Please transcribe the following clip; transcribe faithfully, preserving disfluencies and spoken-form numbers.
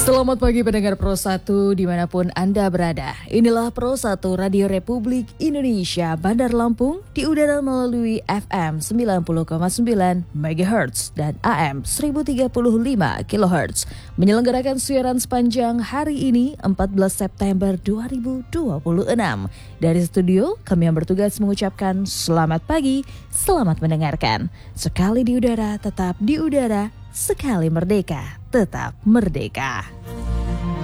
Selamat pagi pendengar Pro satu dimanapun Anda berada. Inilah Pro satu Radio Republik Indonesia Bandar Lampung di udara melalui F M sembilan puluh koma sembilan megahertz dan A M seribu tiga puluh lima kilohertz. Menyelenggarakan siaran sepanjang hari ini empat belas September dua ribu dua puluh enam. Dari studio kami yang bertugas mengucapkan selamat pagi, selamat mendengarkan. Sekali di udara tetap di udara, sekali merdeka tetap merdeka.